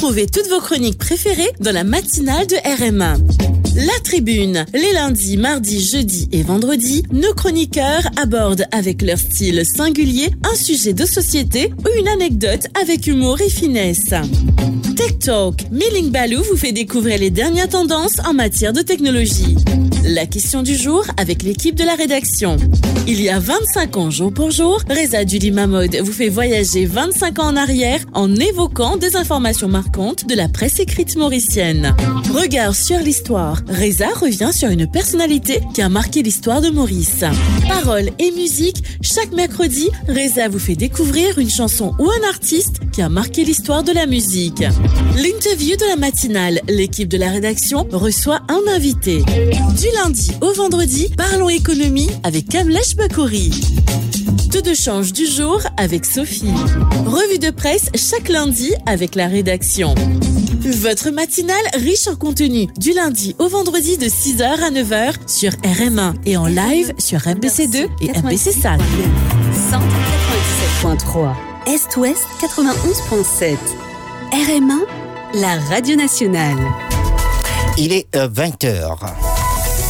Retrouvez toutes vos chroniques préférées dans la matinale de RM1. La Tribune. Les lundis, mardis, jeudis et vendredis, nos chroniqueurs abordent avec leur style singulier un sujet de société ou une anecdote avec humour et finesse. Tech Talk. Milling Balou vous fait découvrir les dernières tendances en matière de technologie. La question du jour avec l'équipe de la rédaction. Il y a 25 ans jour pour jour, Reza Duli Mahmoud vous fait voyager 25 ans en arrière en évoquant des informations marquantes de la presse écrite mauricienne. Regard sur l'histoire. Reza revient sur une personnalité qui a marqué l'histoire de Maurice. Paroles et musique. Chaque mercredi, Reza vous fait découvrir une chanson ou un artiste qui a marqué l'histoire de la musique. L'interview de la matinale. L'équipe de la rédaction reçoit un invité. Du lundi au vendredi, parlons économie avec Kamlesh Bakouri. Taux de change du jour avec Sophie. Revue de presse chaque lundi avec la rédaction. Votre matinale riche en contenu du lundi au vendredi de 6h à 9h sur RM1 et en live sur MBC2 et MBC5. 197.3 Est-Ouest 91.7 RM1, la radio nationale. Il est 20h.